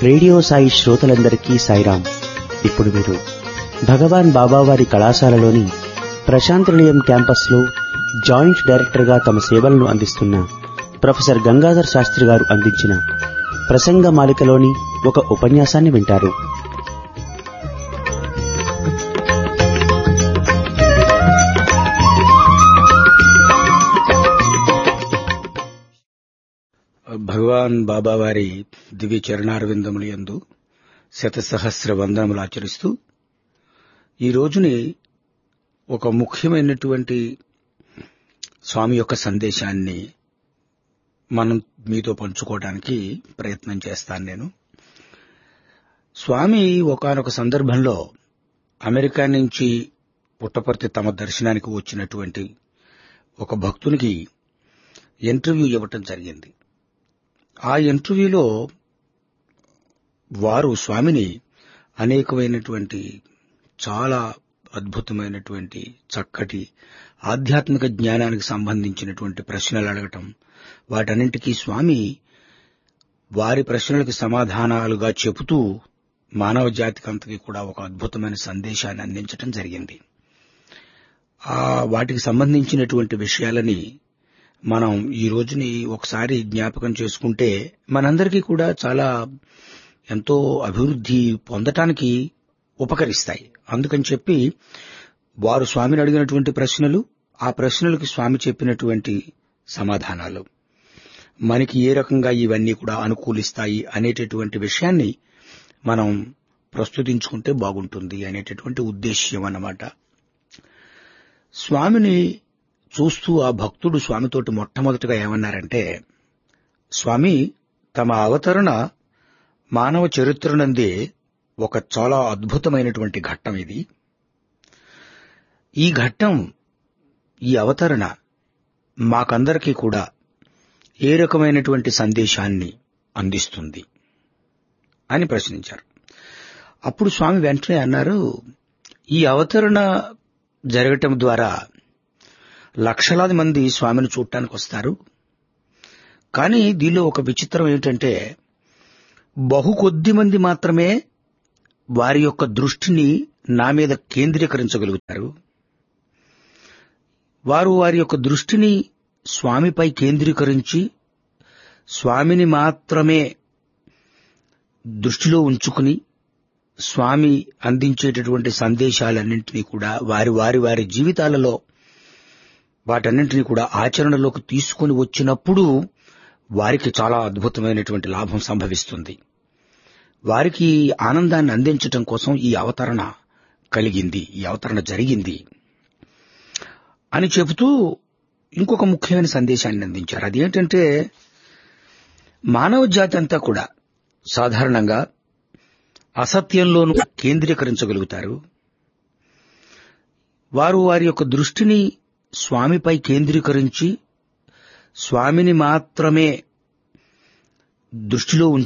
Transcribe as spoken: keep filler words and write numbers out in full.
Radio Sai శ్రోతలందరికీ సాయిరాం. ఇప్పుడు మీరు భగవాన్ బాబావారి కళాశాలలోని ప్రశాంత్ నిలయం క్యాంపస్లో జాయింట్ డైరెక్టర్గా తమ సేవలను అందిస్తున్న ప్రొఫెసర్ గంగాధర్ శాస్త్రి గారు అందించిన ప్రసంగ మాలికలోని ఒక ఉపన్యాసాన్ని వింటారు. భగవాన్ బాబావారి దివ్య చరణారవిందములు యందు శతసహస్ర వందనములు ఆచరిస్తూ ఈ రోజుని ఒక ముఖ్యమైనటువంటి స్వామి యొక్క సందేశాన్ని మనం మీతో పంచుకోవడానికి ప్రయత్నం చేస్తాను. నేను స్వామి ఒకానొక సందర్భంలో అమెరికా నుంచి పుట్టపర్తి తమ దర్శనానికి వచ్చినటువంటి ఒక భక్తునికి ఇంటర్వ్యూ ఇవ్వటం జరిగింది. ఆ ఇంటర్వ్యూలో వారు స్వామిని అనేకమైనటువంటి చాలా అద్భుతమైనటువంటి చక్కటి ఆధ్యాత్మిక జ్ఞానానికి సంబంధించినటువంటి ప్రశ్నలు అడగటం, వాటన్నింటికీ స్వామి వారి ప్రశ్నలకు సమాధానాలుగా చెబుతూ మానవ జాతికి అంతకి కూడా ఒక అద్భుతమైన సందేశాన్ని అందించటం జరిగింది. ఆ వాటికి సంబంధించినటువంటి విషయాలని మనం ఈ రోజుని ఒకసారి జ్ఞాపకం చేసుకుంటే మనందరికీ కూడా చాలా ఎంతో అభివృద్ధి పొందటానికి ఉపకరిస్తాయి. అందుకని చెప్పి వారు స్వామిని అడిగినటువంటి ప్రశ్నలు, ఆ ప్రశ్నలకు స్వామి చెప్పినటువంటి సమాధానాలు మనకి ఏ రకంగా ఇవన్నీ కూడా అనుకూలిస్తాయి అనేటటువంటి విషయాన్ని మనం ప్రస్తుతించుకుంటే బాగుంటుంది అనేటటువంటి ఉద్దేశ్యం అన్నమాట. స్వామిని చూస్తూ ఆ భక్తుడు స్వామితోటి మొట్టమొదటిగా ఏమన్నారంటే, స్వామి, తమ అవతరణ మానవ చరిత్రనందే ఒక చాలా అద్భుతమైనటువంటి ఘట్టం ఇది. ఈ ఘట్టం, ఈ అవతరణ మాకందరికీ కూడా ఏ రకమైనటువంటి సందేశాన్ని అందిస్తుంది అని ప్రశ్నించారు. అప్పుడు స్వామి వెంటనే అన్నారు, ఈ అవతరణ జరగటం ద్వారా లక్షలాది మంది స్వామిని చూడటానికి వస్తారు. కానీ దీనిలో ఒక విచిత్రం ఏంటంటే, బహు కొద్ది మంది మాత్రమే వారి యొక్క దృష్టిని నా మీద కేంద్రీకరించగలుగుతారు. వారు వారి యొక్క దృష్టిని స్వామిపై కేంద్రీకరించి స్వామిని మాత్రమే దృష్టిలో ఉంచుకుని స్వామి అందించేటటువంటి సందేశాలన్నింటినీ కూడా వారి వారి వారి జీవితాలలో వాటన్నింటినీ కూడా ఆచరణలోకి తీసుకుని వచ్చినప్పుడు వారికి చాలా అద్భుతమైనటువంటి లాభం సంభవిస్తుంది. వారికి ఆనందాన్ని అందించటం కోసం ఈ అవతరణ కలిగింది, ఈ అవతరణ జరిగింది అని చెబుతూ ఇంకొక ముఖ్యమైన సందేశాన్ని అందించారు. అదేంటంటే, మానవ జాతి అంతా కూడా సాధారణంగా అసత్యంలోనూ కేంద్రీకరించగలుగుతారు. వారు వారి యొక్క దృష్టిని స్వామిపై కేంద్రీకరించి స్వామిని మాత్రమే దృష్టిలో